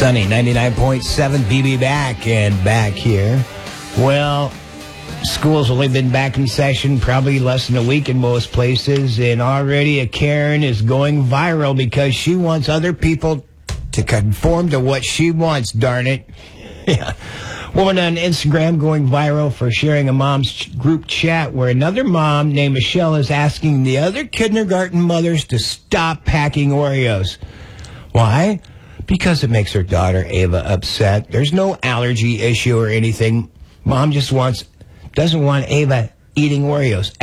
Sunny 99.7 BB back and back here. Well, school's only been back in session probably less than a week in most places, and already a Karen is going viral because she wants other people to conform to what she wants, darn it. Yeah. Woman on Instagram going viral for sharing a mom's group chat where another mom named Michelle is asking the other kindergarten mothers to stop packing Oreos. Why? Because it makes her daughter Ava upset. There's no allergy issue or anything. Mom just doesn't want Ava eating Oreos.